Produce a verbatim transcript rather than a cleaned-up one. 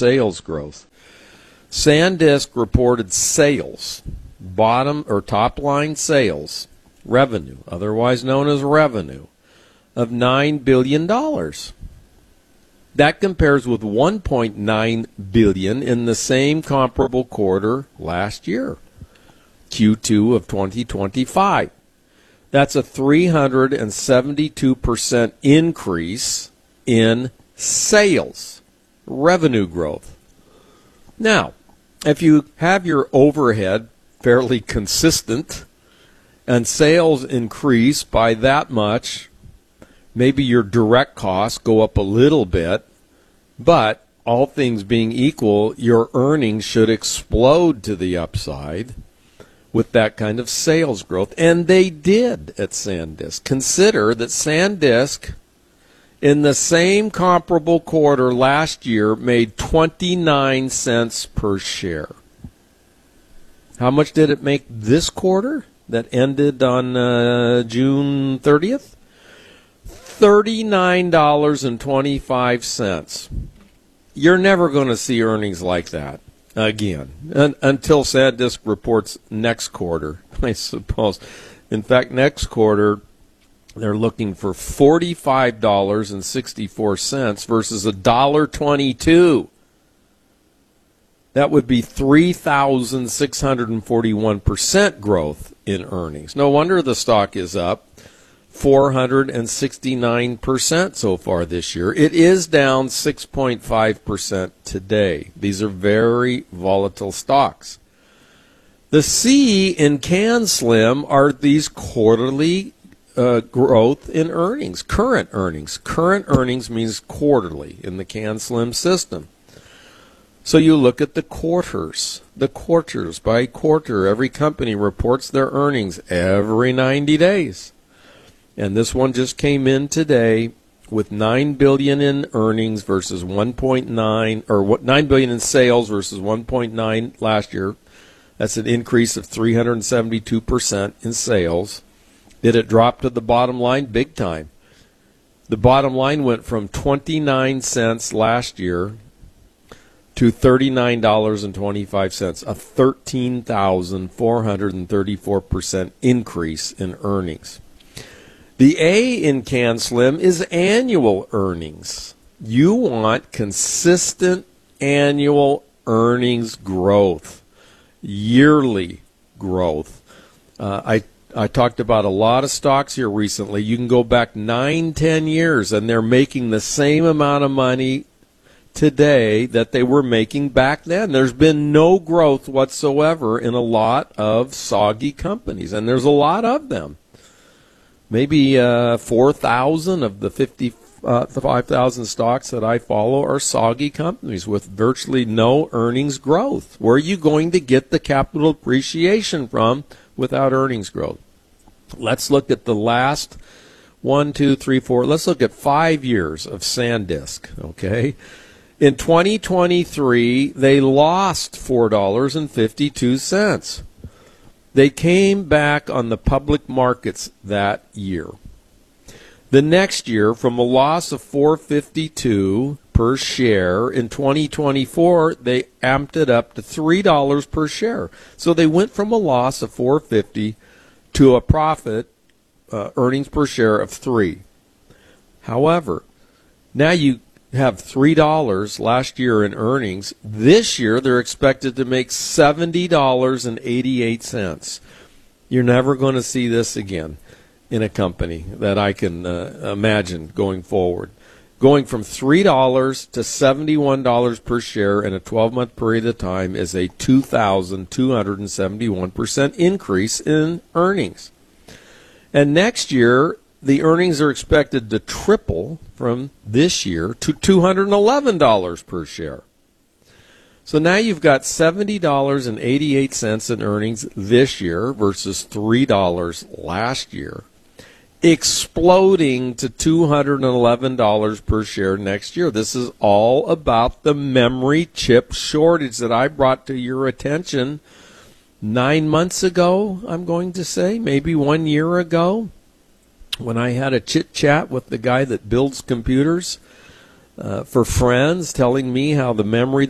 sales growth. SanDisk reported sales, bottom or top line sales, revenue, otherwise known as revenue, of nine billion dollars. That compares with one point nine billion dollars in the same comparable quarter last year, Q two of twenty twenty-five. That's a three hundred seventy-two percent increase in sales, revenue growth. Now, if you have your overhead fairly consistent and sales increase by that much, maybe your direct costs go up a little bit, but all things being equal, your earnings should explode to the upside with that kind of sales growth. And they did at SanDisk. Consider that SanDisk, in the same comparable quarter last year, made twenty-nine cents per share. How much did it make this quarter that ended on uh, June thirtieth? thirty-nine dollars and twenty-five cents. You're never going to see earnings like that again un- until SanDisk reports next quarter, I suppose. In fact, next quarter, they're looking for forty-five dollars and sixty-four cents versus one dollar and twenty-two cents. That would be three thousand six hundred forty-one percent growth in earnings. No wonder the stock is up four hundred sixty-nine percent so far this year. It is down six point five percent today. These are very volatile stocks. The C in CanSlim are these quarterly uh, growth in earnings, current earnings. Current earnings means quarterly in the CanSlim system. So you look at the quarters, the quarters by quarter. Every company reports their earnings every ninety days. And this one just came in today with nine billion dollars in earnings versus one point nine, or what nine billion dollars in sales versus one point nine last year. That's an increase of three hundred seventy-two percent in sales. Did it drop to the bottom line? Big time. The bottom line went from twenty-nine cents last year to thirty-nine dollars and twenty-five cents, a thirteen thousand four hundred thirty-four percent increase in earnings. The A in CanSlim is annual earnings. You want consistent annual earnings growth, yearly growth. Uh, I I talked about a lot of stocks here recently. You can go back nine, ten years, and they're making the same amount of money today that they were making back then. There's been no growth whatsoever in a lot of soggy companies, and there's a lot of them. Maybe uh, four thousand of the fifty-five thousand stocks that I follow are soggy companies with virtually no earnings growth. Where are you going to get the capital appreciation from without earnings growth? Let's look at the last one, two, three, four. Let's look at five years of SanDisk, okay? In twenty twenty-three, they lost four dollars and fifty-two cents. They came back on the public markets that year. The next year, from a loss of four dollars and fifty-two cents per share, in twenty twenty-four, they amped it up to three dollars per share. So they went from a loss of four dollars and fifty cents to a profit, uh, earnings per share of three dollars. However, now you have three dollars last year in earnings. This year, they're expected to make seventy dollars and eighty-eight cents. You're never going to see this again in a company that I can uh, imagine going forward. Going from three dollars to seventy-one dollars per share in a twelve-month period of time is a two thousand two hundred seventy-one percent increase in earnings. And next year, the earnings are expected to triple from this year to two hundred eleven dollars per share. So now you've got seventy dollars and eighty-eight cents in earnings this year versus three dollars last year, exploding to two hundred eleven dollars per share next year. This is all about the memory chip shortage that I brought to your attention nine months ago, I'm going to say, maybe one year ago, when I had a chit-chat with the guy that builds computers uh, for friends, telling me how the memory